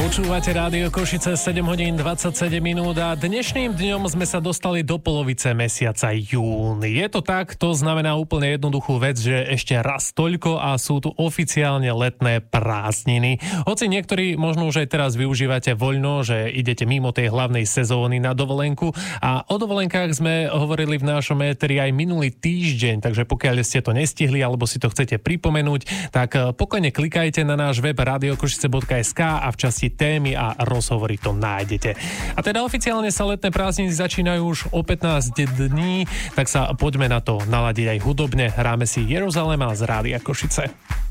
Počúvate Rádio Košice, 7 hodín 27 minút a dnešným dňom sme sa dostali do polovice mesiaca jún. Je to tak, to znamená úplne jednoduchú vec, že ešte raz toľko a sú tu oficiálne letné prázdniny. Hoci niektorí možno už aj teraz využívate voľno, že idete mimo tej hlavnej sezóny na dovolenku a o dovolenkách sme hovorili v našom éteri aj minulý týždeň, takže pokiaľ ste to nestihli alebo si to chcete pripomenúť, tak pokojne klikajte na náš web radiokošice.sk a v časti témy a rozhovory to nájdete. A teda oficiálne sa letné prázdniny začínajú už o 15 dní, tak sa poďme na to naladiť aj hudobne. Hráme si Jeruzalema z Rádia Košice.